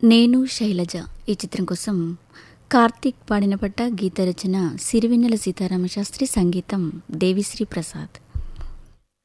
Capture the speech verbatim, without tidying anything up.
నేను శైలజ ఈ చిత్రం కోసం కార్తీక్ పాడిన పట్ట, గీత రచన సిరివెన్నెల సీతారామశాస్త్రి, సంగీతం దేవిశ్రీ ప్రసాద్.